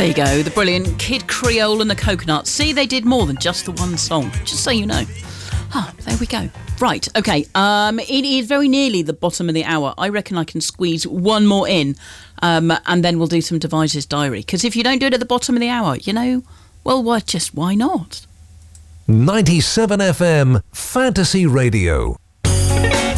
There you go, the brilliant Kid Creole and the Coconuts. See, they did more than just the one song, just so you know. There we go. Right, okay, it is very nearly the bottom of the hour. I reckon I can squeeze one more in, and then we'll do some Devices Diary. Because if you don't do it at the bottom of the hour, well, why not? 97 FM Fantasy Radio.